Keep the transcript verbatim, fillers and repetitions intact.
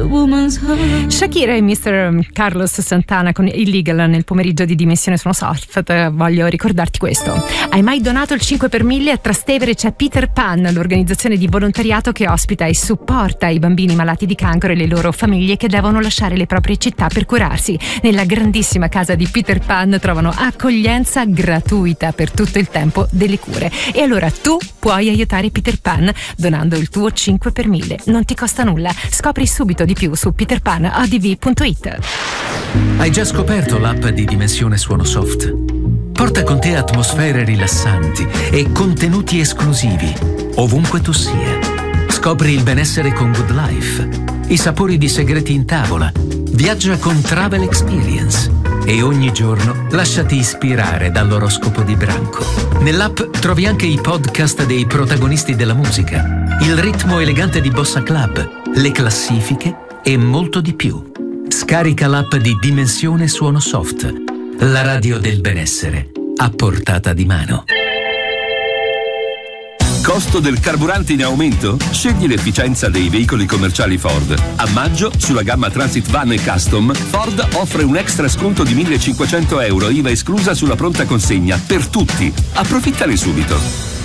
woman's heart. Shakira e mister Carlos Santana con Illegal nel pomeriggio di Dimensione Suono Soft. Voglio ricordarti questo: hai mai donato il cinque per mille? A Trastevere c'è Peter Pan, l'organizzazione di volontariato che ospita e supporta i bambini malati di cancro e le loro famiglie che devono lasciare le proprie città per curarsi. Nella grandissima casa di Peter Pan trovano accoglienza gratuita per tutto il tempo delle cure. E allora tu puoi aiutare Peter Pan donando il tuo cinque per mille. Non ti costa nulla. Scopri subito di più su peter pan a d v punto i t. Hai già scoperto l'app di Dimensione Suono Soft? Porta con te atmosfere rilassanti e contenuti esclusivi ovunque tu sia. Scopri il benessere con Good Life, i sapori di segreti in tavola, viaggia con Travel Experience e ogni giorno lasciati ispirare dall'oroscopo di Branco. Nell'app trovi anche i podcast dei protagonisti della musica, il ritmo elegante di Bossa Club, le classifiche e molto di più. Scarica l'app di Dimensione Suono Soft, la radio del benessere a portata di mano. Costo del carburante in aumento? Scegli l'efficienza dei veicoli commerciali Ford. A maggio, sulla gamma Transit Van e Custom, Ford offre un extra sconto di millecinquecento euro, I V A esclusa sulla pronta consegna, per tutti. Approfittane subito.